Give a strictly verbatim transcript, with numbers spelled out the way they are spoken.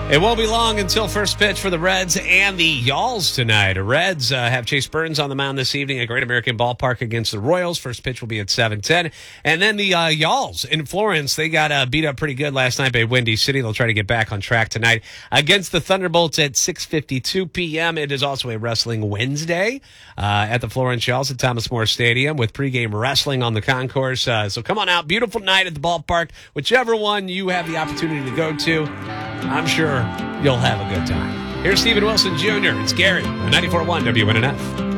It won't be long until first pitch for the Reds and the Y'alls tonight. The Reds uh, have Chase Burns on the mound this evening at Great American Ballpark against the Royals. First pitch will be at seven ten. And then the uh, Y'alls in Florence, they got uh, beat up pretty good last night by Windy City. They'll try to get back on track tonight against the Thunderbolts at six fifty-two p.m. It is also a Wrestling Wednesday uh, at the Florence Y'alls at Thomas More Stadium with pregame wrestling on the concourse. Uh, so come on out. Beautiful night at the ballpark. Whichever one you have the opportunity to go to, I'm sure you'll have a good time. Here's Steven Wilson Junior It's Gary on ninety-four point one W N N F.